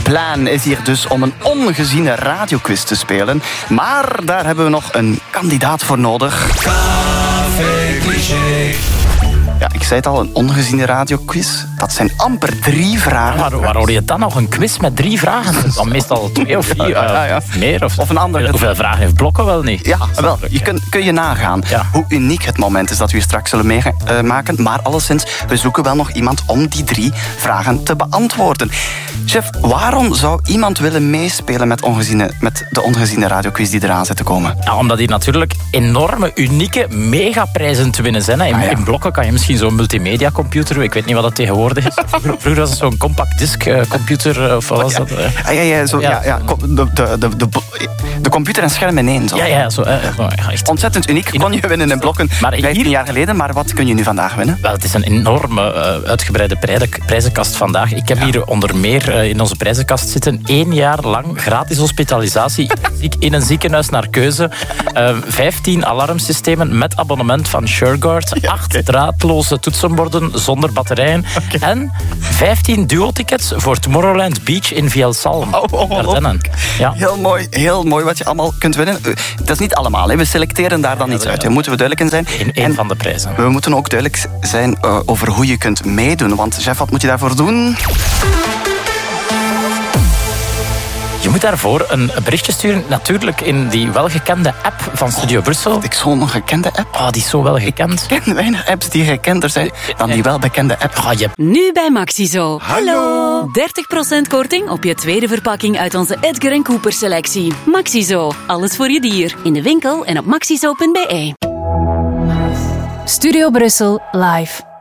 Plan is hier dus om een ongeziene radioquiz te spelen. Maar daar hebben we nog een kandidaat voor nodig. Café Cliché. Ja, ik zei het al, een ongeziene radioquiz. Dat zijn amper 3 vragen. Maar waar hoor je dan nog een quiz met 3 vragen? Dan meestal 2 of 4, of meer. Of een ander. Hoeveel vragen heeft Blokken wel niet? Ja, wel, kun je nagaan hoe uniek het moment is dat we hier straks zullen meemaken. Maar alleszins, we zoeken wel nog iemand om die 3 vragen te beantwoorden. Chef, waarom zou iemand willen meespelen met de ongeziene radioquiz die eraan zit te komen? Ja, omdat hier natuurlijk enorme, unieke megaprijzen te winnen zijn. Hè. In Blokken kan je misschien zo'n multimedia computer, ik weet niet wat dat tegenwoordig is. Vroeger was het zo'n compact disc computer, of wat was dat? De computer en scherm in één. Zo. Echt. Ontzettend uniek, kon je winnen in Blokken 15 jaar geleden, maar wat kun je nu vandaag winnen? Wel, het is een enorme, uitgebreide prijzenkast vandaag. Ik heb hier onder meer in onze prijzenkast zitten 1 jaar lang gratis hospitalisatie in een ziekenhuis naar keuze. 15 alarmsystemen met abonnement van SureGuard. 8 draadloze toetsenborden zonder batterijen. En 15 duo-tickets voor Tomorrowland Beach in Vielsalm. Ja. Heel mooi wat je allemaal kunt winnen. Dat is niet allemaal, hè. We selecteren daar dan iets uit. Daar moeten we duidelijk in zijn. In één van de prijzen. We moeten ook duidelijk zijn over hoe je kunt meedoen. Want chef, wat moet je daarvoor doen? Je moet daarvoor een berichtje sturen, natuurlijk in die welgekende app van Studio Brussel. Ik zo'n gekende app? Oh, die is zo wel gekend. Ik ken weinig apps die gekender zijn dan die welbekende app. Nu bij Maxizo. Hallo! 30% korting op je tweede verpakking uit onze Edgar & Cooper selectie. Maxizo, alles voor je dier. In de winkel en op maxizo.be. Studio Brussel live.